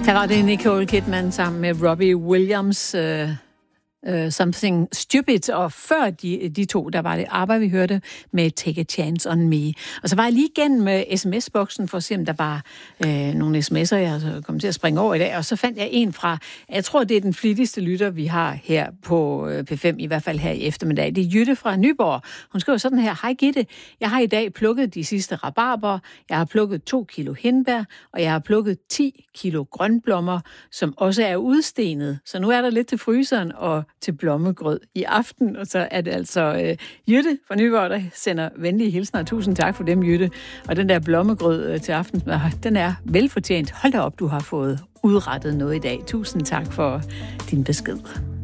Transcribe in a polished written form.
Her var det Nicole Kidman sammen med Robbie Williams, Something Stupid, og før de to, der var det ABBA, vi hørte med Take a Chance on Me. Og så var jeg lige igen med sms-boksen for at se, om der var nogle sms'er, jeg kom til at springe over i dag, og så fandt jeg en fra, jeg tror, det er den flittigste lytter, vi har her på P5, i hvert fald her i eftermiddag. Det er Jytte fra Nyborg. Hun skriver sådan her: Hej Gitte, jeg har i dag plukket de sidste rabarber, jeg har plukket 2 kilo hindbær, og jeg har plukket 10 kilo grønblommer, som også er udstenet. Så nu er der lidt til fryseren og til blommegrød i aften, og så er det altså Jytte fra Nyborg, der sender venlige hilsner. Tusind tak for dem, Jytte. Og den der blommegrød til aften, den er velfortjent. Hold da op, du har fået udrettet noget i dag. Tusind tak for din besked.